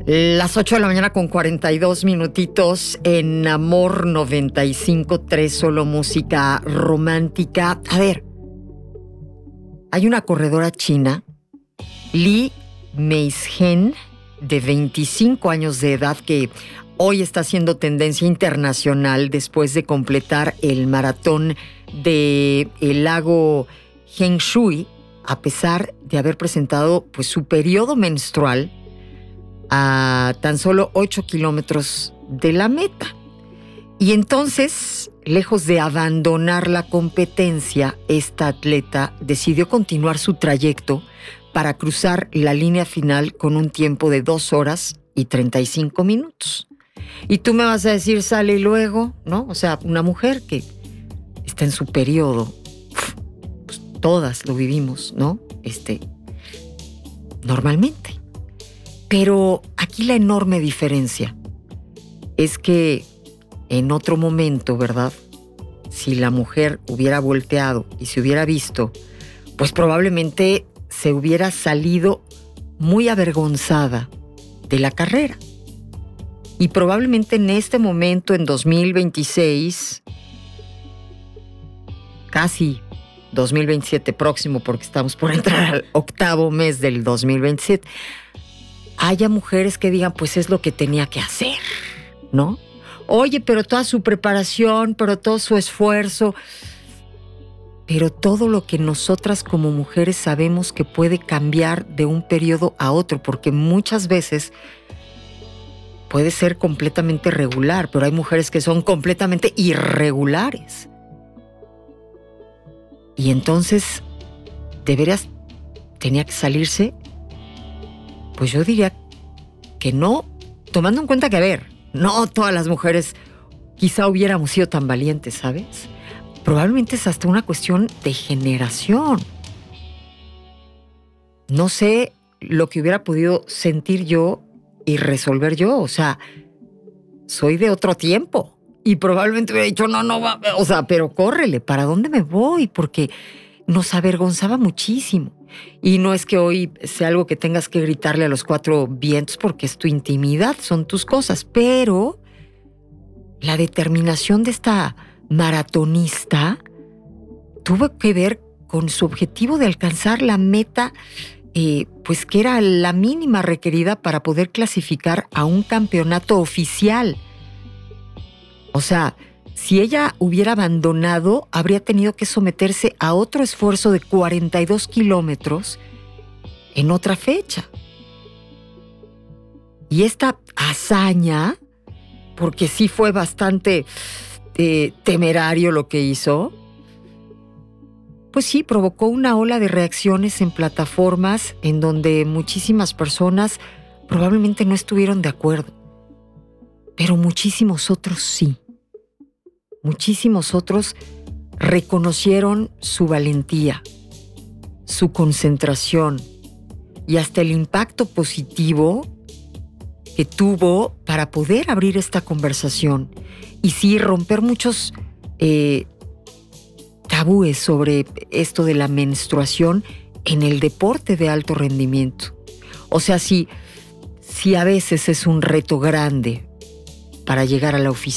Las 8 de la mañana con 42 minutitos en Amor 95.3, solo música romántica. A ver, hay una corredora china, Li Meizhen, de 25 años de edad, que hoy está haciendo tendencia internacional después de completar el maratón del lago Hengshui, a pesar de haber presentado pues, su periodo menstrual a tan solo 8 kilómetros de la meta. Y entonces, lejos de abandonar la competencia, esta atleta decidió continuar su trayecto para cruzar la línea final con un tiempo de 2 horas y 35 minutos. Y tú me vas a decir, sale y luego, ¿no? O sea, una mujer que está en su periodo, pues todas lo vivimos, ¿no? Normalmente. Pero aquí la enorme diferencia es que en otro momento, ¿verdad? Si la mujer hubiera volteado y se hubiera visto, pues probablemente se hubiera salido muy avergonzada de la carrera. Y probablemente en este momento, en 2026, casi 2027 próximo, porque estamos por entrar al 8º mes del 2027, haya mujeres que digan, pues es lo que tenía que hacer, ¿no? Oye, pero toda su preparación, pero todo su esfuerzo, pero todo lo que nosotras como mujeres sabemos que puede cambiar de un periodo a otro, porque muchas veces puede ser completamente regular, pero hay mujeres que son completamente irregulares. Y entonces, ¿de veras tenía que salirse? Pues yo diría que no, tomando en cuenta que, a ver, no todas las mujeres quizá hubiéramos sido tan valientes, ¿sabes? Probablemente es hasta una cuestión de generación. No sé lo que hubiera podido sentir yo y resolver yo, o sea, soy de otro tiempo y probablemente hubiera dicho, no va, o sea, pero córrele, ¿para dónde me voy? Porque nos avergonzaba muchísimo. Y no es que hoy sea algo que tengas que gritarle a los 4 vientos porque es tu intimidad, son tus cosas, pero la determinación de esta maratonista tuvo que ver con su objetivo de alcanzar la meta, pues que era la mínima requerida para poder clasificar a un campeonato oficial. O sea, si ella hubiera abandonado, habría tenido que someterse a otro esfuerzo de 42 kilómetros en otra fecha. Y esta hazaña, porque sí fue bastante temerario lo que hizo, pues sí, provocó una ola de reacciones en plataformas en donde muchísimas personas probablemente no estuvieron de acuerdo, pero muchísimos otros sí. Muchísimos otros reconocieron su valentía, su concentración y hasta el impacto positivo que tuvo para poder abrir esta conversación y sí romper muchos tabúes sobre esto de la menstruación en el deporte de alto rendimiento. O sea, si a veces es un reto grande para llegar a la oficina,